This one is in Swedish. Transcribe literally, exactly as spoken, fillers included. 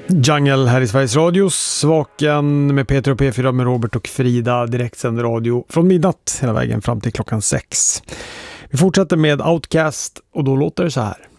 Jungle här i Sveriges Radio, Svaken med Peter och P fyra med Robert och Frida, direktsänd radio från midnatt hela vägen fram till klockan sex. Vi fortsätter med Outcast och då låter det så här.